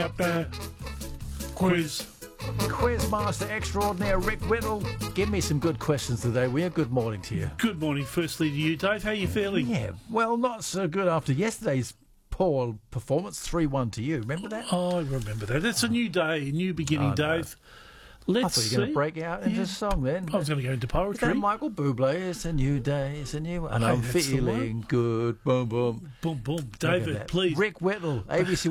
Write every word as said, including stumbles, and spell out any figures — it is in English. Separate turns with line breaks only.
Up there. Quiz.
Quizmaster extraordinaire Rick Whittle. Give me some good questions today, will you? Good morning to you.
Good morning, firstly to you, Dave. How are you feeling?
Yeah, well, not so good after yesterday's poor performance. three one to you. Remember that?
Oh, I remember that. It's a new day, a new beginning,
Oh, no.
Dave. Let's
I thought you were
see.
going to break out into
Yeah.
song then.
I was going to go into
Is
poetry.
that Michael Bublé? It's a new day, it's a new... And
Hey,
I'm
that's the
feeling good. Boom, boom.
Boom, boom.
Look at
David,
that.
please.
Rick Whittle, A B C